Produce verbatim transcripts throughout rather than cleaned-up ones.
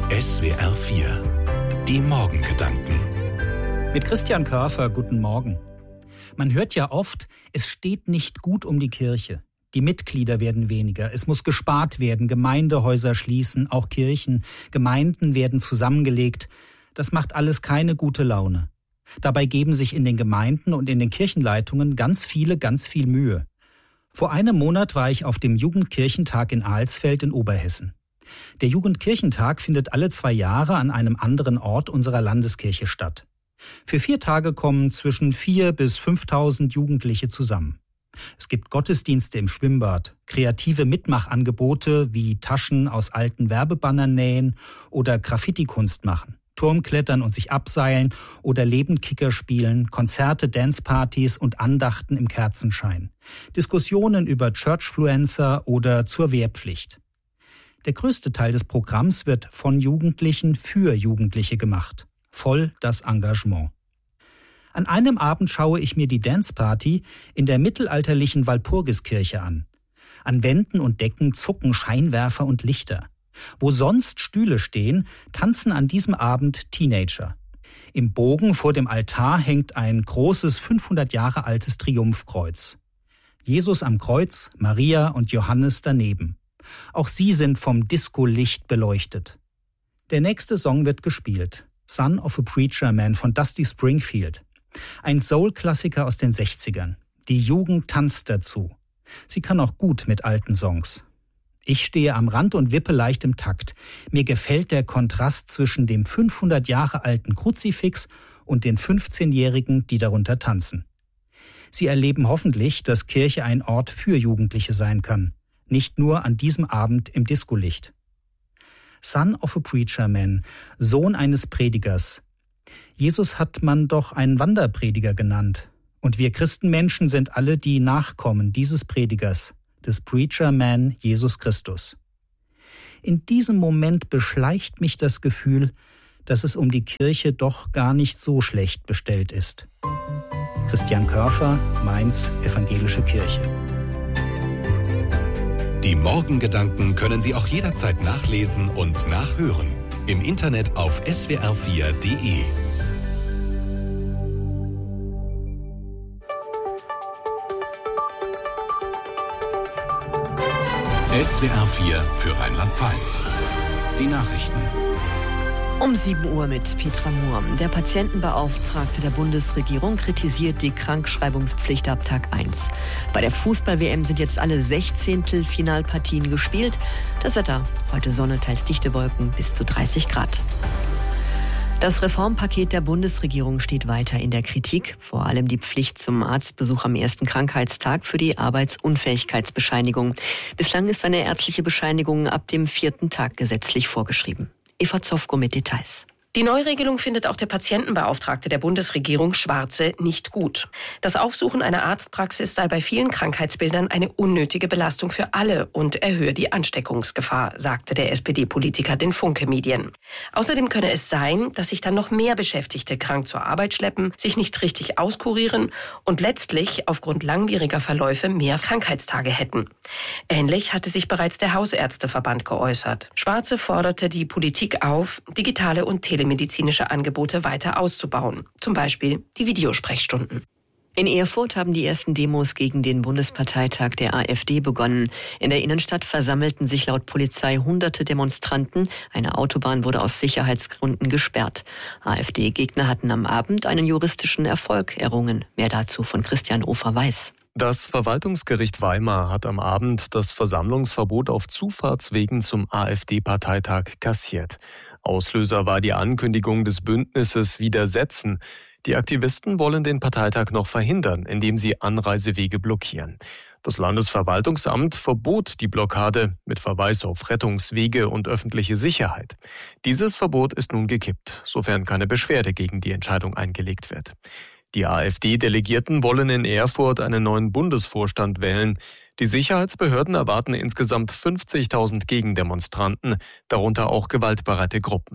S W R vier. Die Morgengedanken. Mit Christian Körfer, guten Morgen. Man hört ja oft, es steht nicht gut um die Kirche. Die Mitglieder werden weniger, es muss gespart werden, Gemeindehäuser schließen, auch Kirchen, Gemeinden werden zusammengelegt. Das macht alles keine gute Laune. Dabei geben sich in den Gemeinden und in den Kirchenleitungen ganz viele ganz viel Mühe. Vor einem Monat war ich auf dem Jugendkirchentag in Alsfeld in Oberhessen. Der Jugendkirchentag findet alle zwei Jahre an einem anderen Ort unserer Landeskirche statt. Für vier Tage kommen zwischen viertausend bis fünftausend Jugendliche zusammen. Es gibt Gottesdienste im Schwimmbad, kreative Mitmachangebote wie Taschen aus alten Werbebannern nähen oder Graffiti-Kunst machen, Turmklettern und sich abseilen oder Lebendkicker spielen, Konzerte, Dancepartys und Andachten im Kerzenschein, Diskussionen über Churchfluencer oder zur Wehrpflicht. Der größte Teil des Programms wird von Jugendlichen für Jugendliche gemacht. Voll das Engagement. An einem Abend schaue ich mir die Danceparty in der mittelalterlichen Walpurgiskirche an. An Wänden und Decken zucken Scheinwerfer und Lichter. Wo sonst Stühle stehen, tanzen an diesem Abend Teenager. Im Bogen vor dem Altar hängt ein großes fünfhundert Jahre altes Triumphkreuz. Jesus am Kreuz, Maria und Johannes daneben. Auch sie sind vom Disco-Licht beleuchtet. Der nächste Song wird gespielt. Son of a Preacher Man von Dusty Springfield. Ein Soul-Klassiker aus den sechzigern. Die Jugend tanzt dazu. Sie kann auch gut mit alten Songs. Ich stehe am Rand und wippe leicht im Takt. Mir gefällt der Kontrast zwischen dem fünfhundert Jahre alten Kruzifix und den fünfzehnjährigen, die darunter tanzen. Sie erleben hoffentlich, dass Kirche ein Ort für Jugendliche sein kann. Nicht nur an diesem Abend im Discolicht. Son of a Preacher Man, Sohn eines Predigers. Jesus hat man doch einen Wanderprediger genannt. Und wir Christenmenschen sind alle die Nachkommen dieses Predigers, des Preacher Man Jesus Christus. In diesem Moment beschleicht mich das Gefühl, dass es um die Kirche doch gar nicht so schlecht bestellt ist. Christian Körfer, Mainz, Evangelische Kirche. Die Morgengedanken können Sie auch jederzeit nachlesen und nachhören. Im Internet auf S W R vier Punkt de. S W R vier für Rheinland-Pfalz. Die Nachrichten. Um sieben Uhr mit Petra Mohr. Der Patientenbeauftragte der Bundesregierung kritisiert die Krankschreibungspflicht ab Tag eins. Bei der Fußball-W M sind jetzt alle Sechzehntelfinalpartien gespielt. Das Wetter: heute Sonne, teils dichte Wolken, bis zu dreißig Grad. Das Reformpaket der Bundesregierung steht weiter in der Kritik. Vor allem die Pflicht zum Arztbesuch am ersten Krankheitstag für die Arbeitsunfähigkeitsbescheinigung. Bislang ist eine ärztliche Bescheinigung ab dem vierten Tag gesetzlich vorgeschrieben. Eva Zofko mit Details. Die Neuregelung findet auch der Patientenbeauftragte der Bundesregierung Schwarze nicht gut. Das Aufsuchen einer Arztpraxis sei bei vielen Krankheitsbildern eine unnötige Belastung für alle und erhöhe die Ansteckungsgefahr, sagte der S P D-Politiker den Funke-Medien. Außerdem könne es sein, dass sich dann noch mehr Beschäftigte krank zur Arbeit schleppen, sich nicht richtig auskurieren und letztlich aufgrund langwieriger Verläufe mehr Krankheitstage hätten. Ähnlich hatte sich bereits der Hausärzteverband geäußert. Schwarze forderte die Politik auf, digitale und telemedizinische Angebote weiter auszubauen, zum Beispiel die Videosprechstunden. In Erfurt haben die ersten Demos gegen den Bundesparteitag der AfD begonnen. In der Innenstadt versammelten sich laut Polizei hunderte Demonstranten. Eine Autobahn wurde aus Sicherheitsgründen gesperrt. AfD-Gegner hatten am Abend einen juristischen Erfolg errungen. Mehr dazu von Christian Ofer-Weiß. Das Verwaltungsgericht Weimar hat am Abend das Versammlungsverbot auf Zufahrtswegen zum AfD-Parteitag kassiert. Auslöser war die Ankündigung des Bündnisses Widersetzen. Die Aktivisten wollen den Parteitag noch verhindern, indem sie Anreisewege blockieren. Das Landesverwaltungsamt verbot die Blockade mit Verweis auf Rettungswege und öffentliche Sicherheit. Dieses Verbot ist nun gekippt, sofern keine Beschwerde gegen die Entscheidung eingelegt wird. Die AfD-Delegierten wollen in Erfurt einen neuen Bundesvorstand wählen. Die Sicherheitsbehörden erwarten insgesamt fünfzigtausend Gegendemonstranten, darunter auch gewaltbereite Gruppen.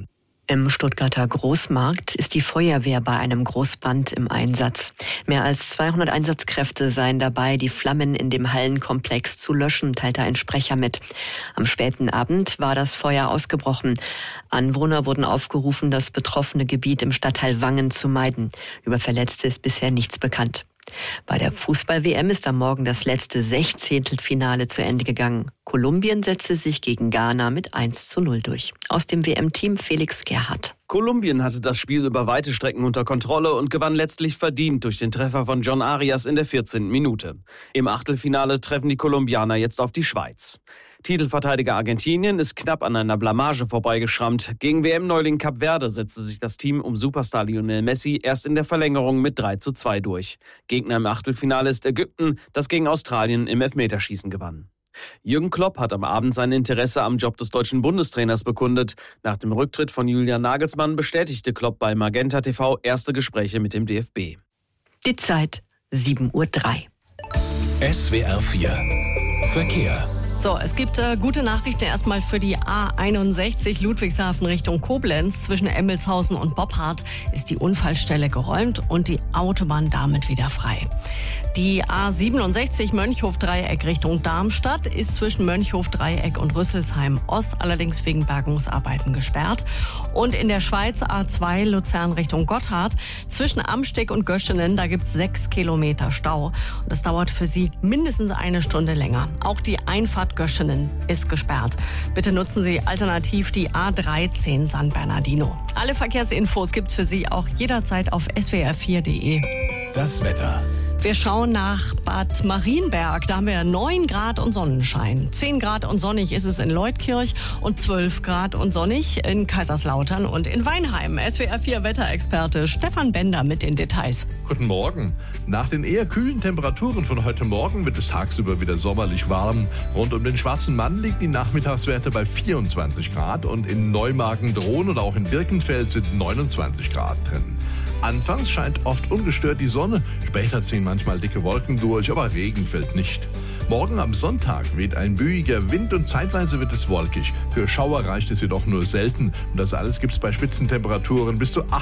Im Stuttgarter Großmarkt ist die Feuerwehr bei einem Großbrand im Einsatz. Mehr als zweihundert Einsatzkräfte seien dabei, die Flammen in dem Hallenkomplex zu löschen, teilte ein Sprecher mit. Am späten Abend war das Feuer ausgebrochen. Anwohner wurden aufgerufen, das betroffene Gebiet im Stadtteil Wangen zu meiden. Über Verletzte ist bisher nichts bekannt. Bei der Fußball-W M ist am Morgen das letzte Sechzehntelfinale zu Ende gegangen. Kolumbien setzte sich gegen Ghana mit eins zu null durch. Aus dem W M-Team Felix Gerhardt. Kolumbien hatte das Spiel über weite Strecken unter Kontrolle und gewann letztlich verdient durch den Treffer von John Arias in der vierzehnten Minute. Im Achtelfinale treffen die Kolumbianer jetzt auf die Schweiz. Titelverteidiger Argentinien ist knapp an einer Blamage vorbeigeschrammt. Gegen W M-Neuling Kap Verde setzte sich das Team um Superstar Lionel Messi erst in der Verlängerung mit drei zu zwei durch. Gegner im Achtelfinale ist Ägypten, das gegen Australien im Elfmeterschießen gewann. Jürgen Klopp hat am Abend sein Interesse am Job des deutschen Bundestrainers bekundet. Nach dem Rücktritt von Julian Nagelsmann bestätigte Klopp bei Magenta T V erste Gespräche mit dem D F B. Die Zeit sieben Uhr drei. S W R vier Verkehr. So, es gibt äh, gute Nachrichten erstmal für die A einundsechzig Ludwigshafen Richtung Koblenz. Zwischen Emmelshausen und Boppard ist die Unfallstelle geräumt und die Autobahn damit wieder frei. Die A siebenundsechzig Mönchhof-Dreieck Richtung Darmstadt ist zwischen Mönchhof-Dreieck und Rüsselsheim Ost allerdings wegen Bergungsarbeiten gesperrt. Und in der Schweiz A zwei Luzern Richtung Gotthard zwischen Amsteg und Göschenen, da gibt es sechs Kilometer Stau. Und das dauert für Sie mindestens eine Stunde länger. Auch die Einfahrt Göschenen ist gesperrt. Bitte nutzen Sie alternativ die A dreizehn San Bernardino. Alle Verkehrsinfos gibt's für Sie auch jederzeit auf S W R vier Punkt de. Das Wetter. Wir schauen nach Bad Marienberg. Da haben wir neun Grad und Sonnenschein. zehn Grad und sonnig ist es in Leutkirch und zwölf Grad und sonnig in Kaiserslautern und in Weinheim. S W R vier Wetterexperte Stefan Bender mit den Details. Guten Morgen. Nach den eher kühlen Temperaturen von heute Morgen wird es tagsüber wieder sommerlich warm. Rund um den Schwarzen Mann liegen die Nachmittagswerte bei vierundzwanzig Grad und in Neumagen-Dhron oder auch in Birkenfeld sind neunundzwanzig Grad drin. Anfangs scheint oft ungestört die Sonne, später ziehen manchmal dicke Wolken durch, aber Regen fällt nicht. Morgen am Sonntag weht ein büiger Wind und zeitweise wird es wolkig. Für Schauer reicht es jedoch nur selten und das alles gibt es bei Spitzentemperaturen bis zu acht